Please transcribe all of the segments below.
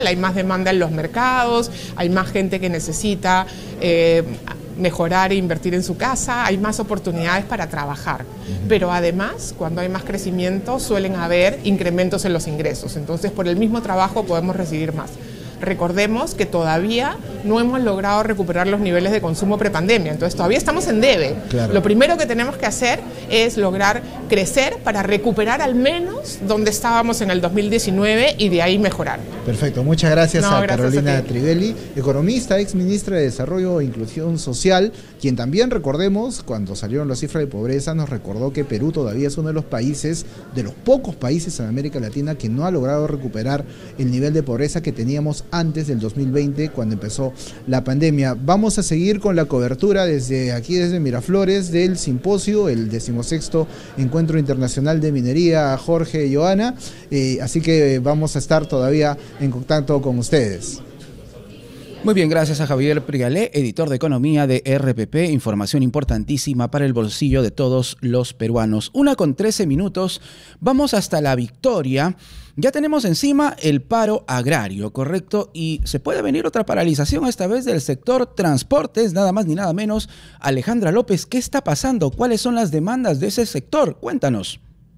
Hay más demanda en los mercados, hay más gente que necesita mejorar e invertir en su casa, hay más oportunidades para trabajar. Pero además, cuando hay más crecimiento, suelen haber incrementos en los ingresos. Entonces, por el mismo trabajo podemos recibir más. Recordemos que todavía no hemos logrado recuperar los niveles de consumo prepandemia, entonces todavía estamos en debe. Claro. Lo primero que tenemos que hacer es lograr crecer para recuperar al menos donde estábamos en el 2019 y de ahí mejorar. Perfecto, muchas gracias a Carolina Trivelli, economista, ex ministra de Desarrollo e Inclusión Social, quien también, recordemos, cuando salieron las cifras de pobreza, nos recordó que Perú todavía es uno de los países, de los pocos países en América Latina que no ha logrado recuperar el nivel de pobreza que teníamos antes del 2020, cuando empezó la pandemia. Vamos a seguir con la cobertura desde aquí, desde Miraflores, del simposio, el 16º Encuentro Internacional de Minería, Jorge y Joana, así que vamos a estar todavía en contacto con ustedes. Muy bien, gracias a Javier Prialé, editor de Economía de RPP, información importantísima para el bolsillo de todos los peruanos. 1:13, vamos hasta La Victoria. Ya tenemos encima el paro agrario, ¿correcto? Y se puede venir otra paralización, esta vez del sector transportes, nada más ni nada menos. Alejandra López, ¿qué está pasando? ¿Cuáles son las demandas de ese sector? Cuéntanos.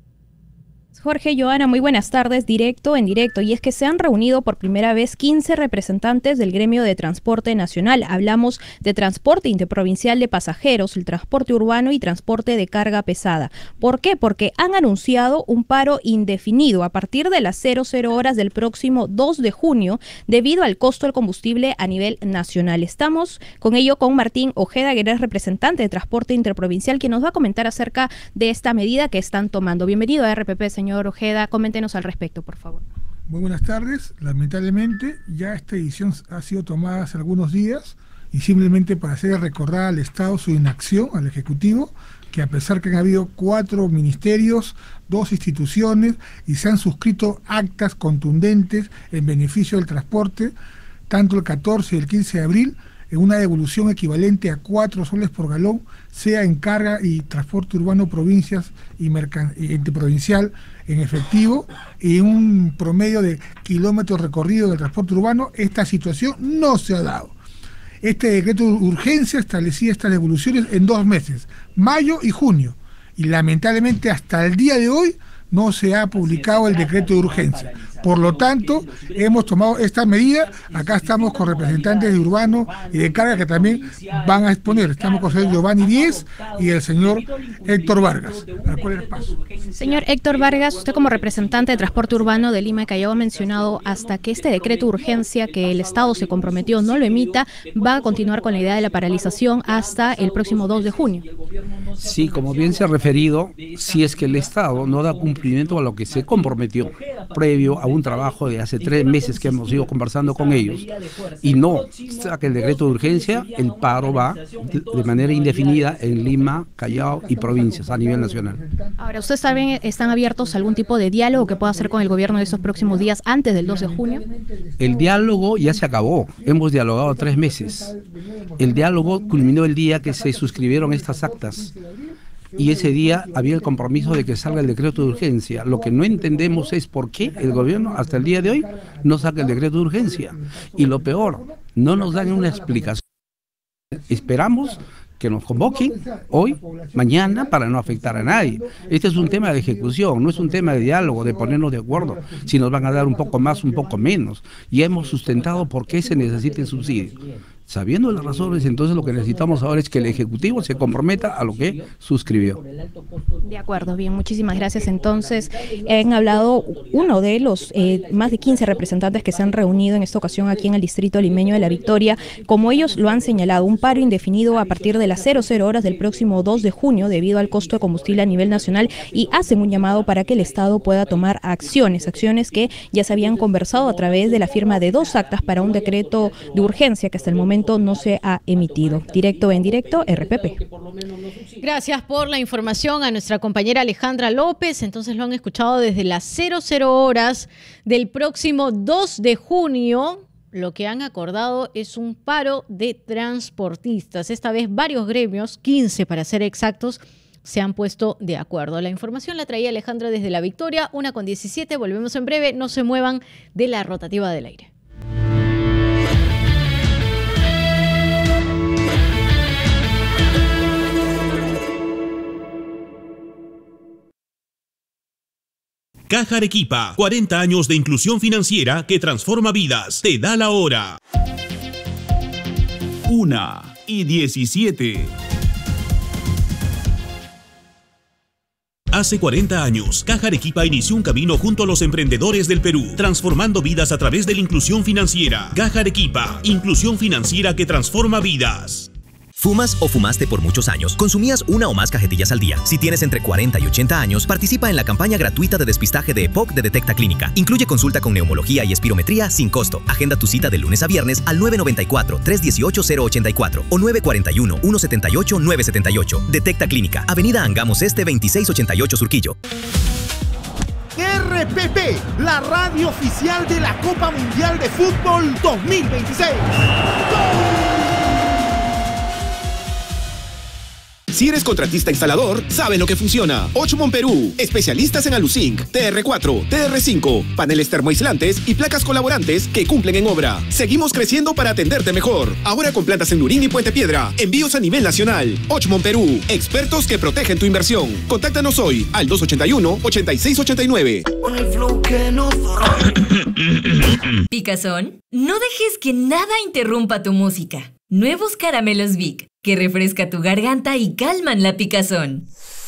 Jorge, Joana, muy buenas tardes, directo en directo. Y es que se han reunido por primera vez 15 representantes del gremio de transporte nacional. Hablamos de transporte interprovincial de pasajeros, el transporte urbano y transporte de carga pesada. ¿Por qué? Porque han anunciado un paro indefinido a partir de las 00 horas del próximo 2 de junio debido al costo del combustible a nivel nacional. Estamos con ello con Martín Ojeda, que es representante de transporte interprovincial, quien nos va a comentar acerca de esta medida que están tomando. Bienvenido a RPP, señor Ojeda, coméntenos al respecto, por favor. Muy buenas tardes. Lamentablemente, ya esta decisión ha sido tomada hace algunos días y simplemente para hacer recordar al Estado su inacción, al Ejecutivo, que a pesar que han habido 4 ministerios, 2 instituciones y se han suscrito actas contundentes en beneficio del transporte, tanto el 14 y el 15 de abril, en una devolución equivalente a 4 soles por galón, sea en carga y transporte urbano, provincias y interprovincial en efectivo, y un promedio de kilómetros recorridos del transporte urbano. Esta situación no se ha dado. Este decreto de urgencia establecía estas devoluciones en 2 meses, mayo y junio, y lamentablemente hasta el día de hoy no se ha publicado el decreto de urgencia. Por lo tanto, hemos tomado esta medida. Acá estamos con representantes de urbano y de carga que también van a exponer. Estamos con el señor Giovanni Díez y el señor Héctor Vargas, al cual les paso. Señor Héctor Vargas, usted como representante de transporte urbano de Lima y Callao ha mencionado hasta que este decreto de urgencia que el Estado se comprometió no lo emita, va a continuar con la idea de la paralización hasta el próximo 2 de junio. Sí, como bien se ha referido, si es que el Estado no da cumplimiento a lo que se comprometió previo a un trabajo de hace 3 meses que hemos ido conversando con ellos y no saca el decreto de urgencia, el paro va de manera indefinida en Lima, Callao y provincias a nivel nacional. Ahora, ¿ustedes saben, están abiertos a algún tipo de diálogo que pueda hacer con el gobierno de esos próximos días antes del 2 de junio? El diálogo ya se acabó, hemos dialogado 3 meses. El diálogo culminó el día que se suscribieron estas actas. Y ese día había el compromiso de que salga el decreto de urgencia. Lo que no entendemos es por qué el gobierno hasta el día de hoy no saca el decreto de urgencia. Y lo peor, no nos dan una explicación. Esperamos que nos convoquen hoy, mañana, para no afectar a nadie. Este es un tema de ejecución, no es un tema de diálogo, de ponernos de acuerdo, si nos van a dar un poco más, un poco menos. Y hemos sustentado por qué se necesita el subsidio. Sabiendo las razones, entonces lo que necesitamos ahora es que el Ejecutivo se comprometa a lo que suscribió. De acuerdo, bien, muchísimas gracias. Entonces, han hablado uno de los más de 15 representantes que se han reunido en esta ocasión aquí en el distrito limeño de La Victoria. Como ellos lo han señalado, un paro indefinido a partir de las 00 horas del próximo 2 de junio debido al costo de combustible a nivel nacional, y hacen un llamado para que el Estado pueda tomar acciones que ya se habían conversado a través de la firma de 2 actas para un decreto de urgencia que hasta el momento no se ha emitido. Directo en directo, RPP. Gracias por la información a nuestra compañera Alejandra López. Entonces lo han escuchado desde las 00 horas del próximo 2 de junio. Lo que han acordado es un paro de transportistas. Esta vez varios gremios, 15 para ser exactos, se han puesto de acuerdo. La información la traía Alejandra desde La Victoria, 1:17. Volvemos en breve. No se muevan de la rotativa del aire. Caja Arequipa, 40 años de inclusión financiera que transforma vidas. Te da la hora. 1:17. Hace 40 años, Caja Arequipa inició un camino junto a los emprendedores del Perú, transformando vidas a través de la inclusión financiera. Caja Arequipa, inclusión financiera que transforma vidas. ¿Fumas o fumaste por muchos años? ¿Consumías una o más cajetillas al día? Si tienes entre 40 y 80 años, participa en la campaña gratuita de despistaje de EPOC de Detecta Clínica. Incluye consulta con neumología y espirometría sin costo. Agenda tu cita de lunes a viernes al 994-318-084 o 941-178-978. Detecta Clínica, Avenida Angamos Este 2688 Surquillo. RPP, la radio oficial de la Copa Mundial de Fútbol 2026. Si eres contratista instalador, sabes lo que funciona. Ochmon Perú, especialistas en Aluzinc, TR4, TR5, paneles termoaislantes y placas colaborantes que cumplen en obra. Seguimos creciendo para atenderte mejor. Ahora con plantas en Lurín y Puente Piedra. Envíos a nivel nacional. Ochmon Perú, expertos que protegen tu inversión. Contáctanos hoy al 281-8689. Picazón, no dejes que nada interrumpa tu música. Nuevos caramelos Vic, que refresca tu garganta y calman la picazón.